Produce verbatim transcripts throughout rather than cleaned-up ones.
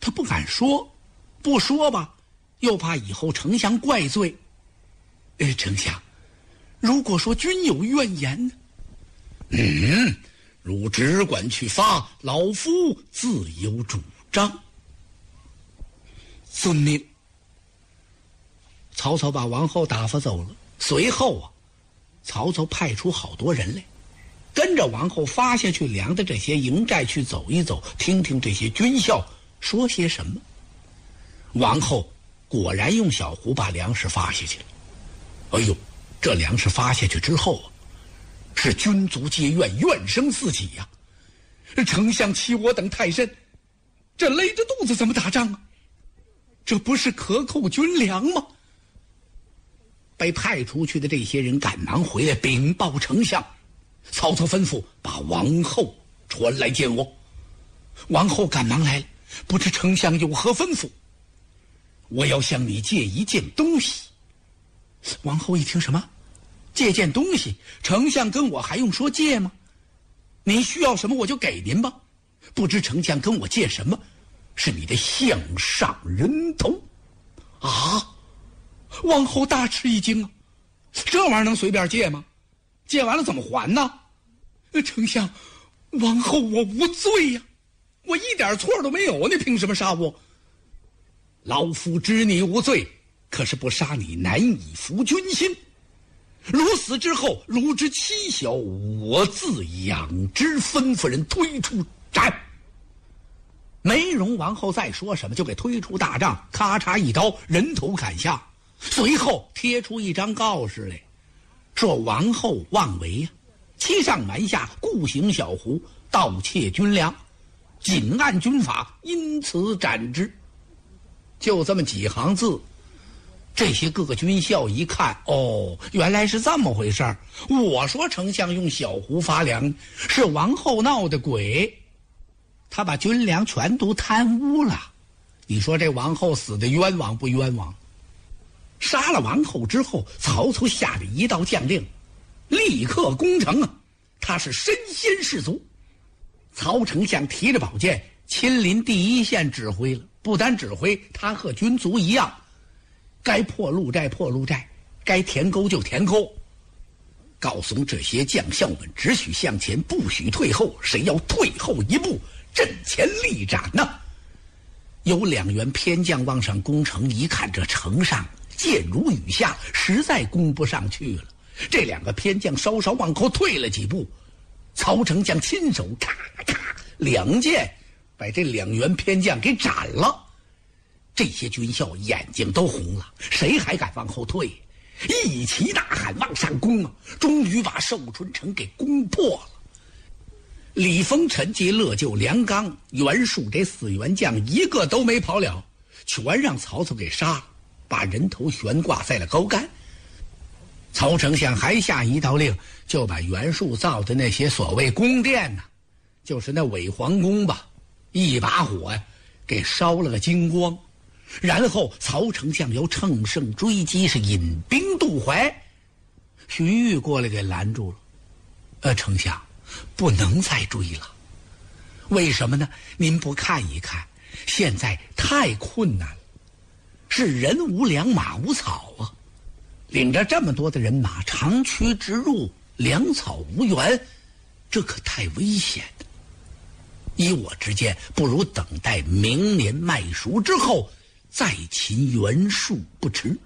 他不敢说，不说吧，又怕以后丞相怪罪。呃，丞相，如果说君有怨言呢？嗯，汝只管去发，老夫自有主张。遵命。曹操把王后打发走了，随后啊，曹操派出好多人来，跟着王后发下去粮的这些营寨去走一走，听听这些军校说些什么。王后果然用小胡把粮食发下去了。哎呦，这粮食发下去之后啊，是军卒皆怨，怨声四起呀、啊！丞相欺我等太甚，这勒着肚子怎么打仗啊？这不是克扣军粮吗？被派出去的这些人赶忙回来禀报丞相。曹操吩咐把王后传来见我。王后赶忙来了，不知丞相有何吩咐？我要向你借一件东西。王后一听，什么？借件东西？丞相跟我还用说借吗？您需要什么我就给您吧。不知丞相跟我借什么？是你的项上人头。啊！王后大吃一惊啊，这玩意儿能随便借吗？借完了怎么还呢？丞相，王后我无罪呀、啊，我一点错都没有，你凭什么杀我？老夫知你无罪，可是不杀你难以服军心。如死之后，汝之妻小，我自养之。吩咐人推出斩。没容王后再说什么，就给推出大帐，咔嚓一刀，人头砍下。随后贴出一张告示来，说王后妄为呀、啊，欺上瞒下，故行小胡，盗窃军粮，仅按军法，因此斩之。就这么几行字，这些各个军校一看，哦，原来是这么回事儿。我说丞相用小胡发粮，是王后闹的鬼，他把军粮全都贪污了。你说这王后死的冤枉不冤枉？杀了王后之后，曹操下了一道将令，立刻攻城啊！他是身先士卒。曹丞相提着宝剑，亲临第一线指挥了。不单指挥，他和军卒一样，该破路寨破路寨，该填沟就填沟，告诉这些将校们，只许向前，不许退后，谁要退后一步，阵前立斩呐、啊！有两员偏将往上攻城，一看这城上箭如雨下，实在攻不上去了。这两个偏将稍稍往后退了几步，曹丞相亲手咔咔两剑把这两员偏将给斩了。这些军校眼睛都红了，谁还敢往后退？一齐大喊往上攻啊！终于把寿春城给攻破了。李丰臣及乐就、梁刚、袁术这四员将一个都没跑了，全让曹操给杀了，把人头悬挂在了高杆。曹丞相还下一道令，就把袁术造的那些所谓宫殿呢、啊，就是那伪皇宫吧，一把火呀、啊，给烧了个精光。然后曹丞相由乘胜追击，是引兵渡淮。荀彧过来给拦住了，呃，丞相不能再追了。为什么呢？您不看一看，现在太困难了，是人无粮，马无草啊！领着这么多的人马长驱直入，粮草无源，这可太危险了。依我之见，不如等待明年麦熟之后，再擒袁术不迟。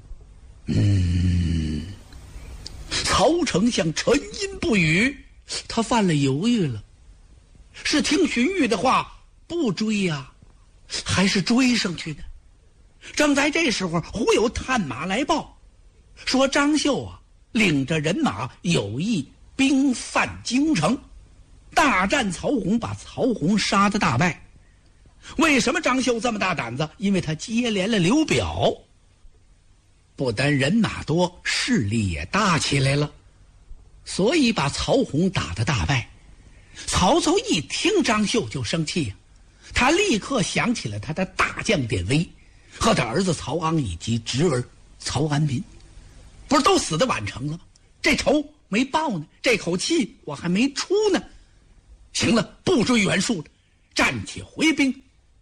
嗯，曹丞相沉吟不语，他犯了犹豫了，是听荀彧的话不追呀、啊，还是追上去呢？正在这时候，忽有探马来报，说张绣啊领着人马有意兵犯京城，大战曹洪，把曹洪杀得大败。为什么张绣这么大胆子？因为他接连了刘表，不单人马多，势力也大起来了，所以把曹洪打得大败。曹操一听张绣就生气呀、啊，他立刻想起了他的大将典韦和他儿子曹昂以及侄儿曹安民，不是都死得宛城了吗？这仇没报呢，这口气我还没出呢。行了，不追袁术了，暂且回兵，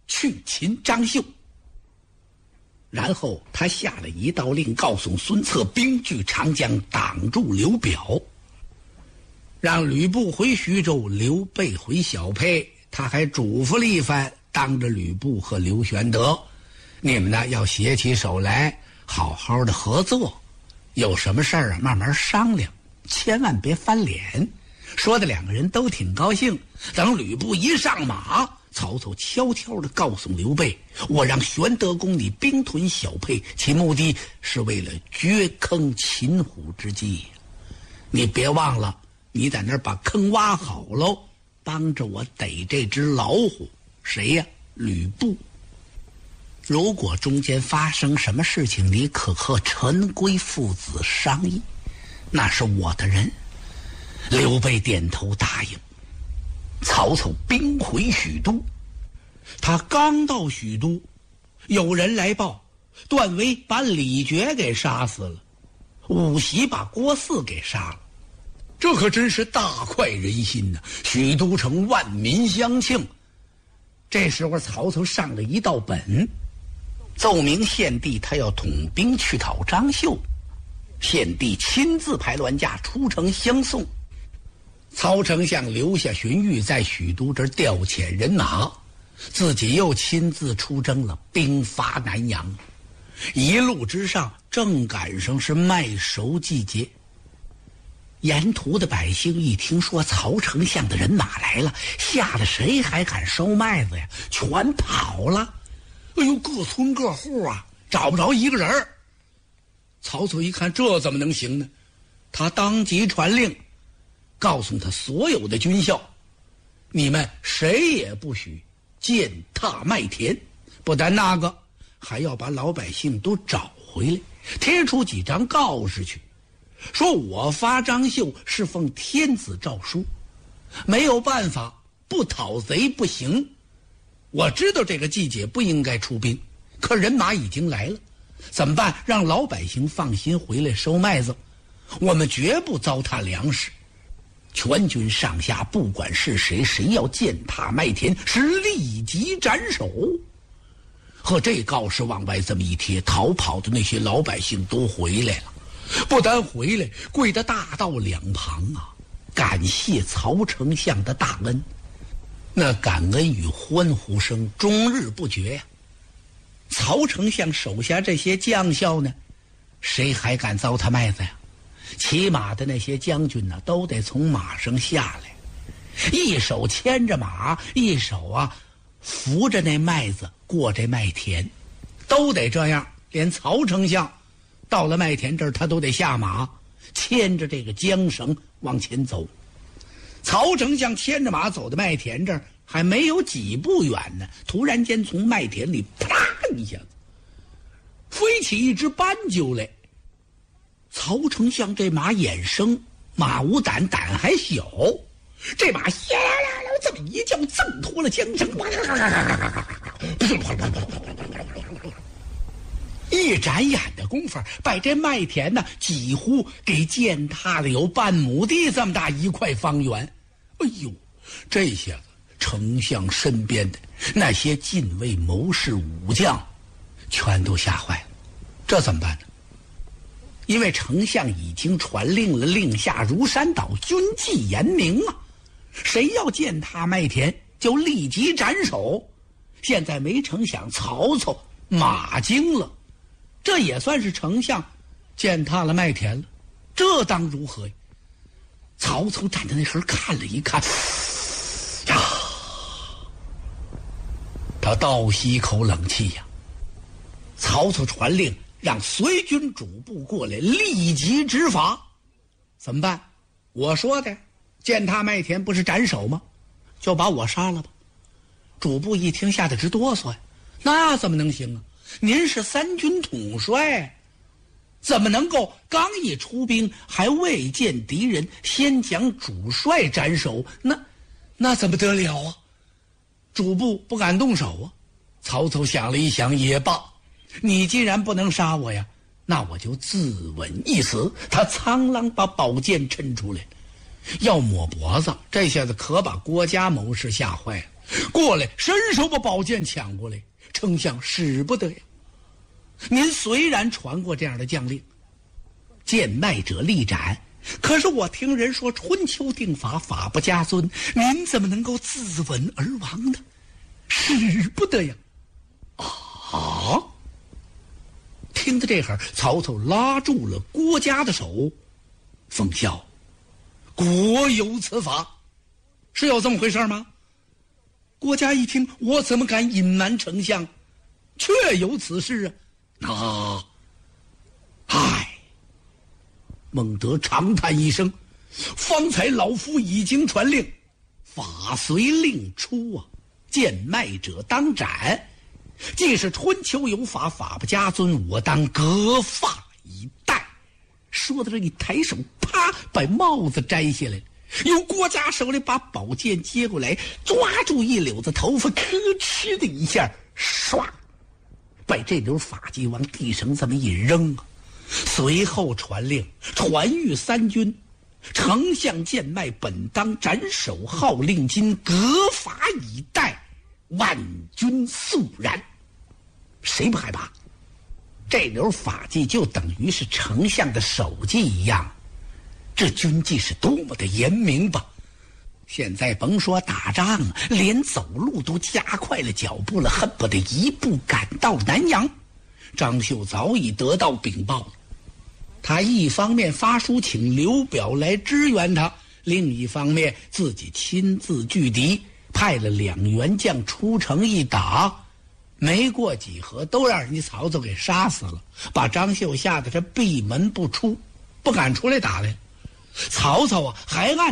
去擒张绣。然后他下了一道令，告诉孙策兵据长江，挡住刘表，让吕布回徐州，刘备回小沛。他还嘱咐了一番，当着吕布和刘玄德，你们呢要携起手来，好好的合作，有什么事儿啊慢慢商量，千万别翻脸。说的两个人都挺高兴。等吕布一上马，曹操悄悄地告诉刘备，我让玄德公你兵屯小沛，其目的是为了掘坑擒虎之计。你别忘了，你在那儿把坑挖好喽，帮着我逮这只老虎。谁呀？吕布。如果中间发生什么事情，你可和陈规父子商议，那是我的人。刘备点头答应。曹操兵回许都，他刚到许都，有人来报，段威把李傕给杀死了，武袭把郭汜给杀了。这可真是大快人心呐！许都城万民相庆。这时候曹操上了一道本，奏明献帝他要统兵去讨张绣，献帝亲自派銮驾出城相送。曹丞相留下荀彧在许都这儿调遣人马，自己又亲自出征了，兵发南阳。一路之上正赶上是麦熟季节，沿途的百姓一听说曹丞相的人马来了，吓得谁还敢收麦子呀？全跑了。哎呦，各村各户啊，找不着一个人儿。曹操一看，这怎么能行呢？他当即传令，告诉他所有的军校，你们谁也不许践踏麦田。不但那个，还要把老百姓都找回来，贴出几张告示去，说我发张绣是奉天子诏书，没有办法，不讨贼不行。我知道这个季节不应该出兵，可人马已经来了，怎么办？让老百姓放心回来收麦子，我们绝不糟蹋粮食。全军上下不管是谁，谁要践踏麦田，是立即斩首。和这告示往外这么一贴，逃跑的那些老百姓都回来了，不但回来，跪得大道两旁啊，感谢曹丞相的大恩。那感恩与欢呼声终日不绝呀、啊。曹丞相手下这些将校呢，谁还敢糟蹋麦子呀？骑马的那些将军呢，都得从马上下来，一手牵着马，一手啊扶着那麦子过这麦田，都得这样。连曹丞相到了麦田这儿，他都得下马，牵着这个缰绳往前走。曹丞相牵着马走到麦田这儿，还没有几步远呢，突然间从麦田里啪一下子飞起一只斑鸠来。曹丞相这马眼生，马无胆，胆还小，这马哗啦啦这么一叫，挣脱了缰绳，一眨眼的功夫，把这麦田呢几乎给践踏了有半亩地这么大一块方圆。哎呦，这下子丞相身边的那些禁卫谋士武将全都吓坏了，这怎么办呢？因为丞相已经传令了，令下如山倒，军纪严明啊，谁要践踏麦田就立即斩首。现在没成想曹操马惊了，这也算是丞相践踏了麦田了，这当如何呀？曹操站在那时候看了一看，呀，他倒吸一口冷气呀。曹操传令让随军主簿过来立即执法。怎么办？我说的践踏麦田不是斩首吗？就把我杀了吧。主簿一听吓得直哆嗦呀，那怎么能行啊？您是三军统帅，怎么能够刚一出兵还未见敌人，先将主帅斩首？那那怎么得了啊？主簿不敢动手啊。曹操想了一想，也罢，你既然不能杀我呀，那我就自刎一死。他苍啷把宝剑抻出来，要抹脖子，这下子可把郭嘉谋士吓坏了。 过来伸手把宝剑抢过来，丞相使不得呀。您虽然传过这样的将令，贱卖者立斩，可是我听人说春秋定法，法不加尊，您怎么能够自刎而亡呢？使不得呀！啊！听到这会儿，曹操拉住了郭嘉的手，奉孝，国有此法，是有这么回事吗？郭嘉一听，我怎么敢隐瞒丞相？确有此事啊！啊，唉，孟德长叹一声，方才老夫已经传令，法随令出啊，贱卖者当斩。既是春秋有法，法不加尊，我当革发以待。说到这一抬手，啪，把帽子摘下来了，由郭嘉手里把宝剑接过来，抓住一绺子头发，吭哧的一下，唰，把这绺发髻往地上这么一扔啊！随后传令，传谕三军，丞相贱卖本当斩首，号令今，革发以待，万军肃然。谁不害怕？这绺发髻就等于是丞相的手髻一样，这军纪是多么的严明吧！现在甭说打仗，连走路都加快了脚步了，恨不得一步赶到南阳。张绣早已得到禀报了，他一方面发书请刘表来支援他，另一方面自己亲自拒敌，派了两员将出城一打，没过几合都让人家曹操给杀死了，把张绣吓得这闭门不出，不敢出来打来了。曹操啊，还按